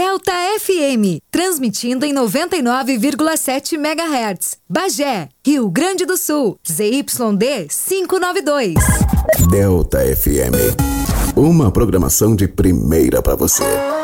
Delta FM, transmitindo em 99,7 MHz. Bagé, Rio Grande do Sul, ZYD 592. Delta FM, uma programação de primeira para você.